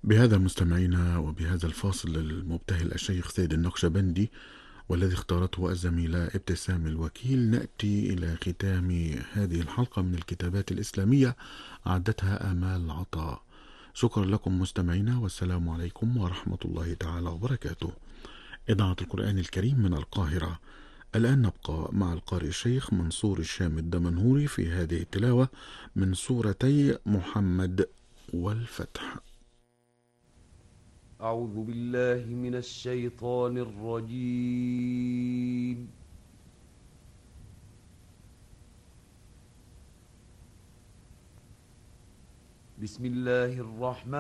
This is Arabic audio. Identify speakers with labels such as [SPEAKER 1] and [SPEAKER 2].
[SPEAKER 1] بهذا مستمعينا، وبهذا الفاصل المبتهل الشيخ سيد النقشبندي والذي اختارته الزميلة ابتسام الوكيل، نأتي إلى ختام هذه الحلقة من الكتابات الإسلامية أعدتها آمال عطاء. شكرا لكم مستمعينا، والسلام عليكم ورحمة الله تعالى وبركاته. إذاعة القرآن الكريم من القاهرة. الآن نبقى مع القارئ الشيخ منصور الشام الدمنهوري في هذه التلاوة من سورتي محمد والفتح.
[SPEAKER 2] أعوذ بالله من الشيطان الرجيم. بسم الله الرحمن